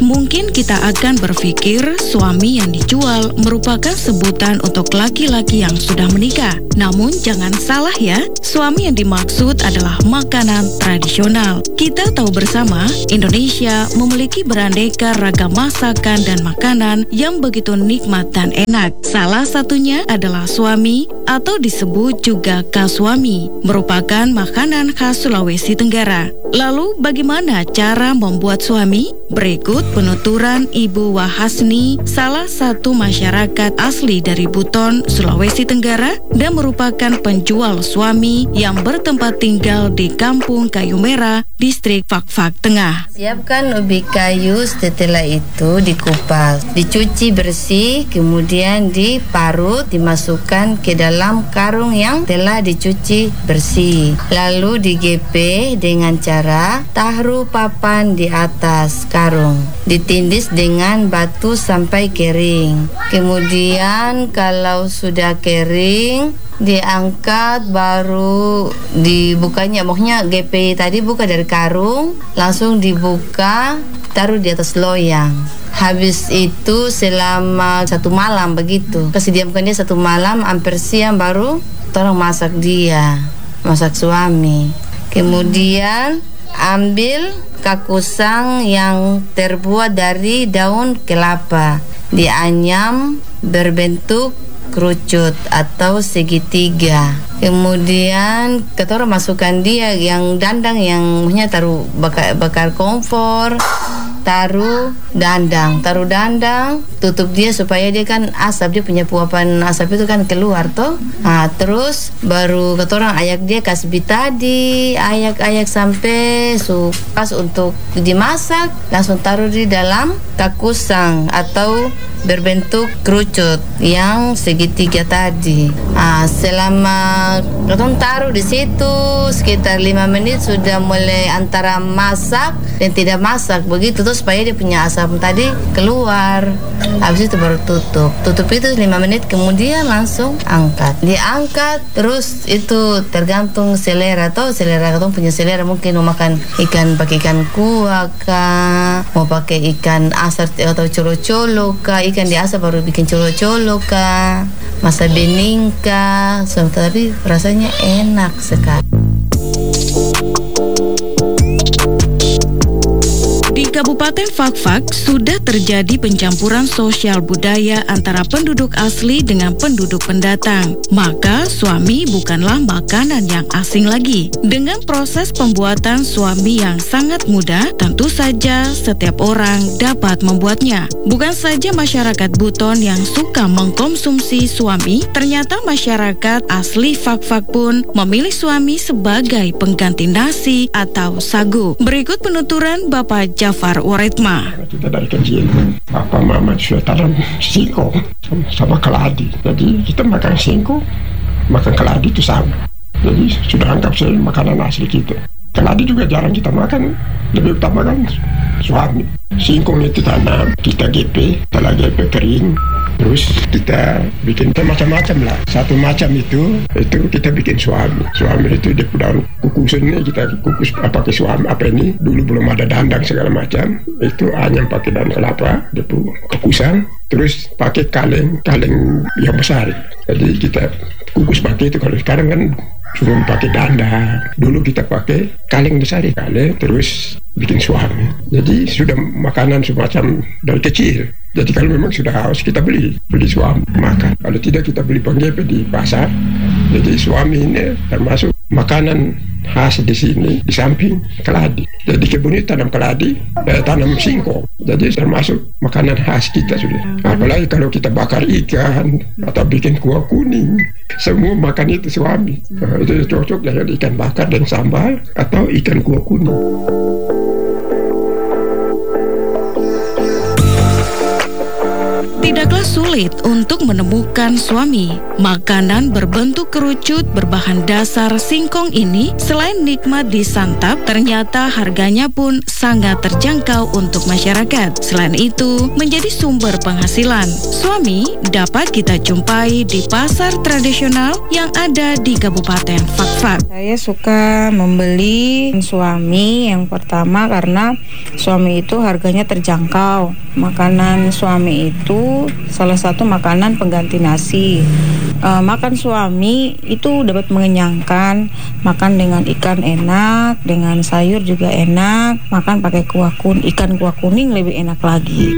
Mungkin kita akan berpikir suami yang dijual merupakan sebutan untuk laki-laki yang sudah menikah. Namun jangan salah ya, suami yang dimaksud adalah makanan tradisional. Kita tahu bersama, Indonesia memiliki beraneka ragam masakan dan makanan yang begitu nikmat dan enak. Salah satunya adalah suami atau disebut juga kasuami, merupakan makanan khas Sulawesi Tenggara. Lalu bagaimana cara membuat suami? Berikut penuturan Ibu Wahasni, salah satu masyarakat asli dari Buton, Sulawesi Tenggara dan merupakan penjual suami yang bertempat tinggal di Kampung Kayu Merah, Distrik Fak-Fak Tengah. Siapkan ubi kayu, setelah itu dikupas, dicuci bersih, kemudian diparut, dimasukkan ke dalam karung yang telah dicuci bersih. Lalu digepe dengan cara taruh papan di atas karung, ditindis dengan batu sampai kering. Kemudian kalau sudah kering, diangkat, baru dibukanya. Maksudnya GP tadi buka dari karung, langsung dibuka, taruh di atas loyang. Habis itu selama 1 malam begitu. Kasih diamkan dia 1 malam, hampir siang baru tolong masak dia, masak suami. Kemudian ambil kakusang yang terbuat dari daun kelapa, dianyam berbentuk kerucut atau segitiga. Kemudian kita masukkan dia yang dandang, yang maksudnya taruh bakar kompor, taruh dandang, tutup dia supaya dia kan asap, dia punya puapan asap itu kan keluar toh. Nah, terus baru ketorang ayak dia kasbi tadi, ayak sampai pas untuk dimasak, langsung taruh di dalam kakusang atau berbentuk kerucut yang segitiga tadi. Nah, selama kita taruh di situ sekitar 5 menit sudah mulai antara masak dan tidak masak begitu tuh, supaya dia punya asap tadi keluar. Habis itu baru tutup itu 5 menit, kemudian langsung diangkat. Terus itu tergantung selera katong punya selera, mungkin mau makan ikan pakai ikan kuah kah, mau pakai ikan asar atau colo-colo kah, ikan diasap baru bikin colo-colo kah, masa bening kah, tapi rasanya enak sekali. Di Kabupaten Fak-Fak sudah terjadi pencampuran sosial budaya antara penduduk asli dengan penduduk pendatang. Maka suami bukanlah makanan yang asing lagi. Dengan proses pembuatan suami yang sangat mudah, tentu saja setiap orang dapat membuatnya. Bukan saja masyarakat Buton yang suka mengkonsumsi suami, ternyata masyarakat asli Fak-Fak pun memilih suami sebagai pengganti nasi atau sagu. Berikut penuturan Bapak Jafar Waretma. Kita dari kecil, Papa Mama sudah tanam singkong sama keladi. Jadi kita makan singkong, makan keladi itu sama. Jadi sudah anggap saya makanan asli kita. Keladi juga jarang kita makan, lebih utamakan suami. Singkong itu tanam, kita gepe, setelah gepe kering, terus kita bikin macam-macam lah. Satu macam itu kita bikin suami. Suami itu dia daun kukusannya kita kukus pakai suami. Apa ini? Dulu belum ada dandang segala macam. Itu hanya pakai daun kelapa, dia kukusan. Terus pakai kaleng yang besar. Jadi kita kukus pakai itu. Kalau sekarang kan cuma pakai dandang. Dulu kita pakai kaleng besar, terus bikin suami. Jadi sudah makanan semacam dari kecil. Jadi kalau memang sudah haus, kita beli suami makan. Kalau tidak, kita beli penggepe di pasar. Jadi suami ini termasuk makanan khas di sini, di samping keladi. Jadi kebun itu tanam keladi, tanam singkong. Jadi termasuk makanan khas kita sudah. Apalagi kalau kita bakar ikan atau bikin kuah kuning, semua makan itu suami. Itu cocok dengan ikan bakar dan sambal atau ikan kuah kuning. Tidaklah sulit untuk menemukan suami. Makanan berbentuk kerucut berbahan dasar singkong ini selain nikmat disantap, ternyata harganya pun sangat terjangkau untuk masyarakat. Selain itu, menjadi sumber penghasilan. Suami dapat kita jumpai di pasar tradisional yang ada di Kabupaten Fakfak. Saya suka membeli suami yang pertama karena suami itu harganya terjangkau. Makanan suami itu salah satu makanan pengganti nasi. Makan suami itu dapat mengenyangkan, makan dengan ikan enak, dengan sayur juga enak, makan pakai ikan kuah kuning lebih enak lagi.